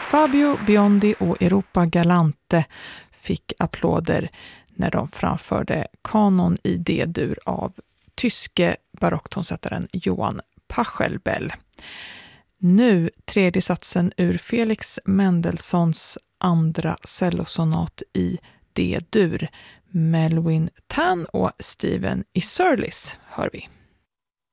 Fabio Biondi och Europa Galante fick applåder när de framförde kanon i D-dur av tyske barocktonsättaren Johann Pachelbel. Nu tredje satsen ur Felix Mendelssohns andra cellosonat i D-dur. Melvin Tan och Steven Isserlis hör vi.